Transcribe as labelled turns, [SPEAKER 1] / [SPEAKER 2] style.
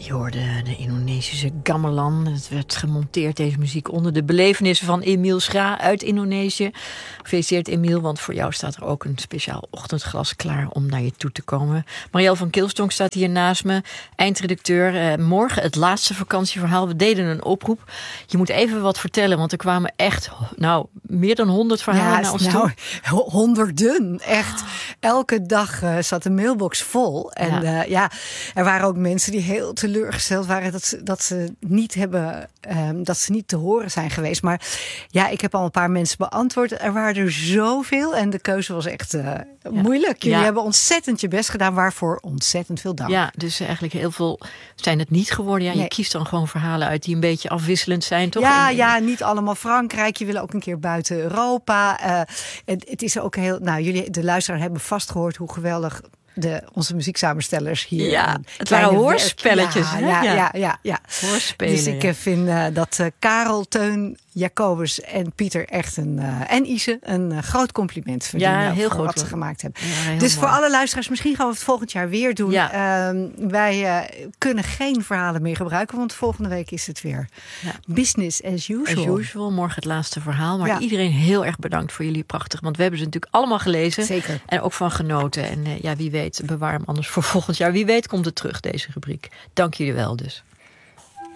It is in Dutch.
[SPEAKER 1] Je hoorde de Indonesische gamelan. Het werd gemonteerd, deze muziek, onder de belevenissen van Emiel Schra uit Indonesië. Gefeliciteerd Emiel, want voor jou staat er ook een speciaal ochtendglas klaar om naar je toe te komen. Marielle van Kilstonk staat hier naast me, eindredacteur. Morgen het laatste vakantieverhaal. We deden een oproep. Je moet even wat vertellen, want er kwamen echt meer dan 100 verhalen naar ons toe.
[SPEAKER 2] Honderden, echt. Elke dag zat de mailbox vol. En er waren ook mensen die heel teleurgesteld waren dat ze niet te horen zijn geweest. Maar ja, ik heb al een paar mensen beantwoord. Er waren er zoveel en de keuze was echt moeilijk. Jullie hebben ontzettend je best gedaan, waarvoor ontzettend veel dank.
[SPEAKER 1] Ja, dus eigenlijk heel veel zijn het niet geworden. Ja, nee. Je kiest dan gewoon verhalen uit die een beetje afwisselend zijn, toch?
[SPEAKER 2] Ja, niet allemaal Frankrijk. Je wil ook een keer buiten Europa. Het is ook heel... jullie, de luisteraar, hebben vast gehoord hoe geweldig onze muzieksamenstellers hier.
[SPEAKER 1] Ja, het waren hoorspelletjes.
[SPEAKER 2] Ja.
[SPEAKER 1] Hoorspelen.
[SPEAKER 2] Dus ik vind dat Karel, Teun, Jacobus en Pieter echt en Ise een groot compliment verdienen
[SPEAKER 1] heel
[SPEAKER 2] voor
[SPEAKER 1] goed,
[SPEAKER 2] wat ze gemaakt hebben.
[SPEAKER 1] Ja,
[SPEAKER 2] dus
[SPEAKER 1] mooi.
[SPEAKER 2] Voor alle luisteraars, misschien gaan we het volgend jaar weer doen. Ja. Wij kunnen geen verhalen meer gebruiken, want volgende week is het weer business as usual.
[SPEAKER 1] As usual, morgen het laatste verhaal. Maar iedereen heel erg bedankt voor jullie prachtig, want we hebben ze natuurlijk allemaal gelezen.
[SPEAKER 2] Zeker. En
[SPEAKER 1] ook van genoten. En wie weet, bewaar hem anders voor volgend jaar. Wie weet komt het terug, deze rubriek. Dank jullie wel dus.